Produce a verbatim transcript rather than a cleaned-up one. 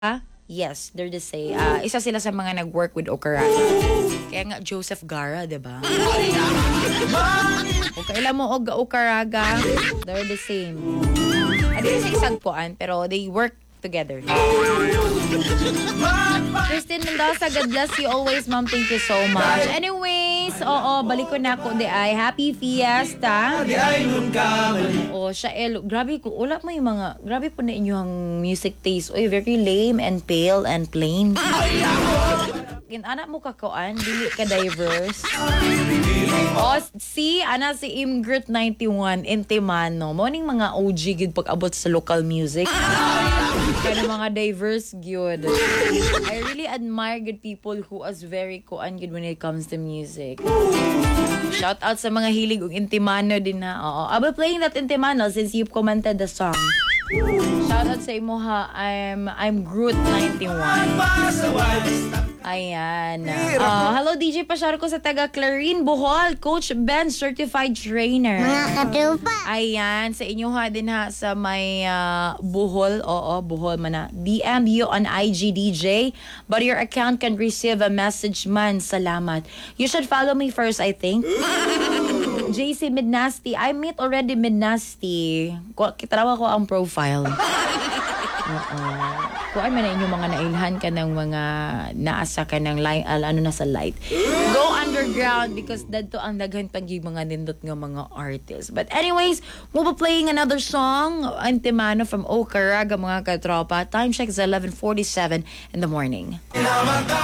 Ah, yes, they're the same. Ah, isa sila sa mga nag-work with Okaraga. Kaya nga Joseph Gara, 'di ba? O kailan mo og Okaraga, they're the same. Adi sa isang kuan pero they work together. Christine Mendoza, God bless you always, ma'am. Thank you so much. Anyways, oo, balik ko na ako di ay. Happy Fiesta. O, Shael, grabe ko. Wala mo yung mga, grabe po na inyong music taste. Oy, very lame and pale and plain. Kin anak mo kakuan, dili ka diverse. O, si, ana si Imgrit ninety-one, Intimano. Morning mga O G gid pag-abot sa local music. Kaya mga diverse good. I really admire good people who is very kuan good when it comes to music. Shout out sa mga hilig og Intimano din na. Oo. I'll be playing that Intimano since you've commented the song. Shout out sa imo ha. I'm I'm Groot ninety-one. Ayan. Uh, hello D J Pasyar ko sa taga Clarine, Bohol. Coach Ben, certified trainer. Mga katupa. Ayan, sa inyo ha din ha sa may uh, Bohol. Oo, Bohol man na. D M you on I G D J, but your account can receive a message man. Salamat. You should follow me first, I think. J C Midnasty. I meet already Midnasty. Kitarawa ko ang profile. Oo. Kung ay man na inyong mga nailhan ka ng mga naasa ka ng light, al, ano na sa light. Go underground because dadto ang daghan pag yung mga nindot nga mga artists. But anyways, we'll be playing another song, Intimano from Okaraga, mga katropa. Time check is eleven forty-seven in the morning.